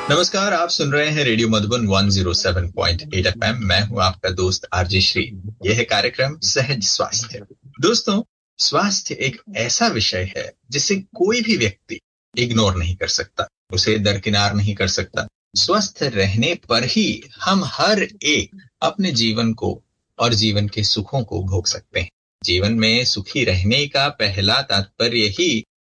नमस्कार, आप सुन रहे हैं रेडियो मधुबन 107.8 एफएम। मैं हूं आपका दोस्त आरजे श्री। यह है कार्यक्रम सहज स्वास्थ्य। दोस्तों, स्वास्थ्य एक ऐसा विषय है जिसे कोई भी व्यक्ति इग्नोर नहीं कर सकता, उसे दरकिनार नहीं कर सकता। स्वस्थ रहने पर ही हम हर एक अपने जीवन को और जीवन के सुखों को भोग सकते हैं। जीवन में सुखी रहने का पहला तात्पर्य ही